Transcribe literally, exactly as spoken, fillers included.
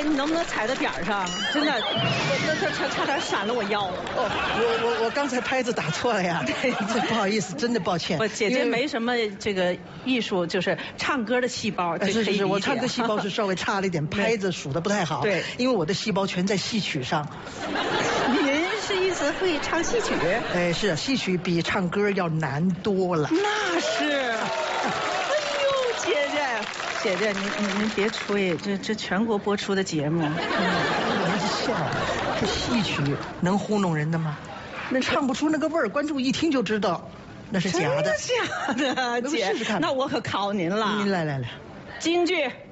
你能不能踩在点儿上？真的，那他差差点闪了我腰。 哦，我我我刚才拍子打错了呀，对，不好意思，真的抱歉。 我姐姐没什么这个艺术，就是唱歌的细胞。 是是是，我唱歌细胞是稍微差了一点，拍子数的不太好。 对， 因为我的细胞全在戏曲上。 您是意思会唱戏曲？ 哎，是戏曲比唱歌要难多了。 那是。哎呦，姐姐，姐姐，您您您别吹，这这全国播出的节目。 我是笑，这戏曲能糊弄人的吗？那唱不出那个味儿，观众一听就知道那是假的。 假的，姐， 试试看。 那我可考您了。 您来来来， 京剧。